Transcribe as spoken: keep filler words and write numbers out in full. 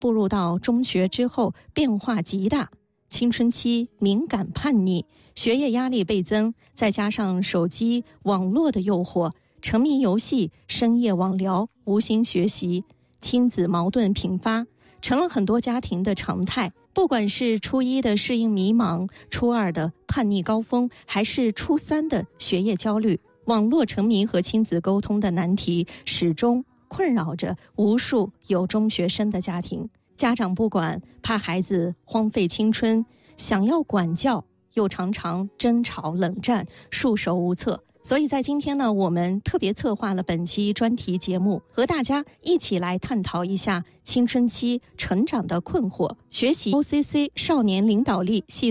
步入到中学之后变化极大，青春期敏感叛逆，学业压力倍增，再加上手机网络的诱惑，沉迷游戏，深夜网聊，无心学习，亲子矛盾频发，成了很多家庭的常态。不管是初一的适应迷茫，初二的叛逆高峰，还是初三的学业焦虑，网络沉迷和亲子沟通的难题始终困扰着无数有中学生的家庭。家长不管，怕孩子荒废青春，想要管教，又常常争吵冷战，束手无策。所以在今天呢，我们特别策划了本期专题节目，和大家一起来探讨一下青春期成长的困惑，学习 O C C 少年领导力系